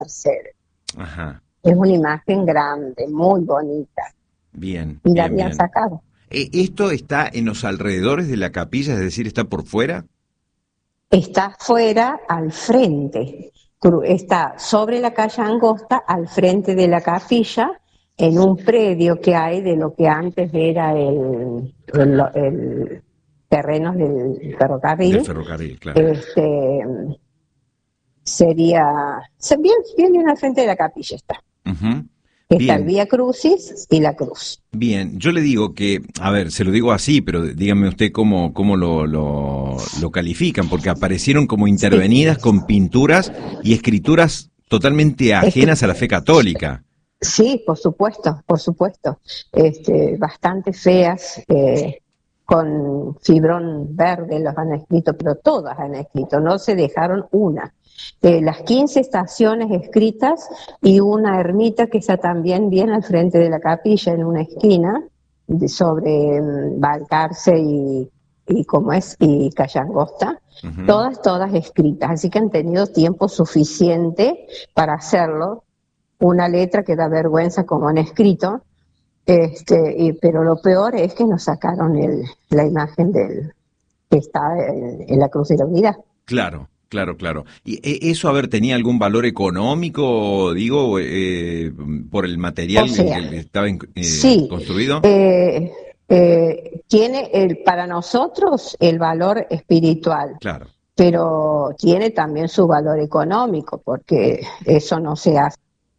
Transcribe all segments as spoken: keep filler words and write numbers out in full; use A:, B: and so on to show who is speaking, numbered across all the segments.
A: Mercedes.
B: Ajá.
A: Es una imagen grande, muy bonita.
B: Bien.
A: Y la
B: bien,
A: habían
B: bien.
A: sacado.
B: Eh, ¿Esto está en los alrededores de la capilla, es decir, está por fuera?
A: Está fuera, al frente. Cru- Está sobre la calle Angosta, al frente de la capilla, en un predio que hay de lo que antes era el, el, el terrenos del
B: Del
A: ferrocarril.
B: ferrocarril, claro.
A: Este sería se- bien, bien, bien al frente de la capilla está.
B: Ujú.
A: Está el
B: Bien,
A: Vía Crucis y la cruz.
B: bien. Yo le digo que, a ver, se lo digo así, pero dígame usted cómo, cómo lo, lo, lo califican, porque aparecieron como
A: Sí,
B: intervenidas con pinturas y escrituras totalmente
A: es que
B: ajenas a la fe católica.
A: sí, por supuesto, por supuesto. Este, bastante feas, eh, con fibrón verde los han escrito, pero todas han escrito, no se dejaron una. Eh, las quince estaciones escritas y una ermita que está también bien al frente de la capilla, en una esquina, de- sobre mm, Balcarce y, y como es, y Calle Angosta,
B: Ujú.
A: todas, todas escritas, así que han tenido tiempo suficiente para hacerlo. Una letra que da vergüenza como han escrito, este, y, pero lo peor es que nos sacaron el, la imagen del que está en, en la Cruz de la Unidad.
B: Claro, claro, claro. ¿Y e- eso, a ver, tenía algún valor económico, digo, eh, por el
A: O
B: material en
A: sea,
B: que estaba en- eh,
A: sí,
B: construido?
A: eh, eh, tiene el, para nosotros el valor espiritual,
B: Claro.
A: pero tiene también su valor económico, porque eso no se hace.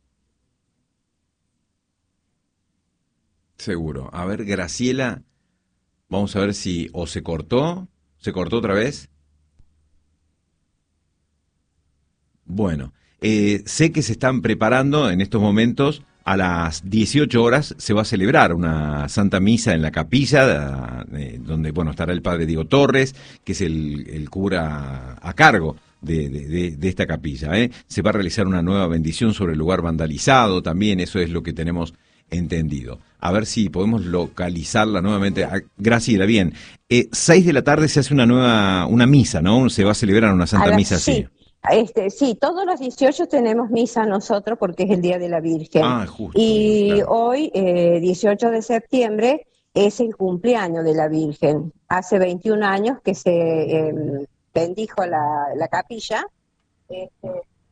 B: Seguro. A ver, Graciela, vamos a ver si o se cortó, se cortó otra vez. Bueno, eh, sé que se están preparando en estos momentos. A las dieciocho horas se va a celebrar una Santa Misa en la capilla, eh, donde bueno estará el padre Diego Torres, que es el, el cura a cargo de, de- de- de esta capilla. ¿eh? Se va a realizar una nueva bendición sobre el lugar vandalizado, también eso es lo que tenemos entendido. A ver si podemos localizarla nuevamente. Ah, Graciela, bien. Eh, seis de la tarde se hace una nueva, una misa, ¿no? Se va a celebrar una
A: A
B: Santa
A: las,
B: Misa así.
A: sí, este, sí, todos los dieciocho tenemos misa nosotros porque es el Día de la Virgen.
B: Ah, justo, digo,
A: Y
B: claro.
A: hoy, eh, dieciocho de septiembre, es el cumpleaños de la Virgen. Hace veintiún años que se eh, bendijo la, la capilla. Este,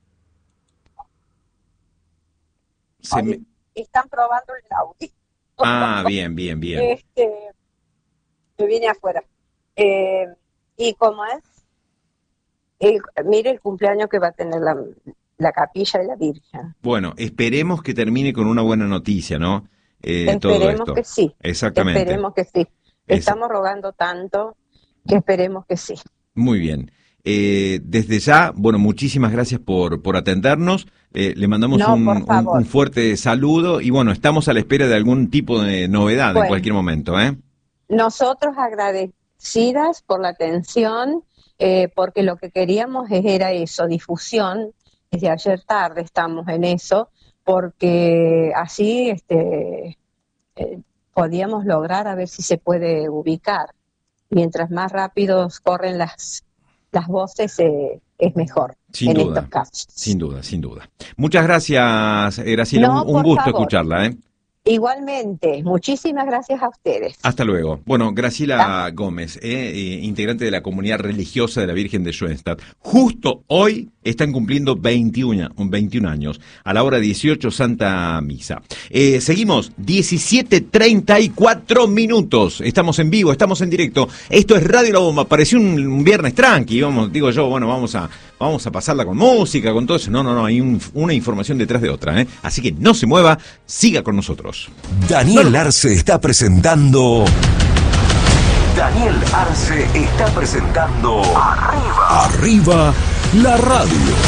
B: Se me-
A: oye, están probando el audio.
B: Ah, bien, bien, bien.
A: Este, me vine afuera. Eh, y como es, el- mire el cumpleaños que va a tener la, la capilla de la Virgen.
B: Bueno, esperemos que termine con una buena noticia, ¿no? Eh, todo
A: Esperemos
B: esto.
A: que sí,
B: Exactamente.
A: esperemos que sí.
B: Esa-
A: Estamos rogando tanto que esperemos que sí.
B: Muy bien. Eh, desde ya, bueno, muchísimas gracias por, por atendernos. Eh, le mandamos
A: No, por
B: un, un- un
A: favor.
B: fuerte saludo y bueno, estamos a la espera de algún tipo de novedad en
A: Bueno,
B: cualquier momento, ¿eh?
A: nosotros agradecidas por la atención, eh, porque lo que queríamos es- era eso, difusión. Desde ayer tarde estamos en eso, porque así este, eh, podíamos lograr a ver si se puede ubicar. Mientras más rápidos corren las, las voces, eh, es mejor
B: Sin
A: en estos
B: duda,
A: casos.
B: sin duda, sin duda. Muchas gracias, eh, Graciela. Un,
A: No,
B: un
A: por
B: gusto
A: favor.
B: escucharla, ¿eh?
A: Igualmente, muchísimas gracias a ustedes.
B: Hasta luego. Bueno,
A: Ah,
B: Graciela Gómez, eh, eh, integrante de la comunidad religiosa de la Virgen de Schoenstatt. Justo hoy están cumpliendo veintiún, veintiún años. A la hora dieciocho, Santa Misa. Eh, seguimos, diecisiete treinta y cuatro minutos. Estamos en vivo, estamos en directo. Esto es Radio La Bomba. Pareció un, un viernes tranqui. Vamos, digo yo, bueno, vamos a, vamos a pasarla con música, con todo eso. No, no, no, hay un- una información detrás de otra. ¿eh? Así que no se mueva, siga con nosotros.
C: Daniel Arce está presentando. Daniel Arce está presentando. Arriba. Arriba la radio.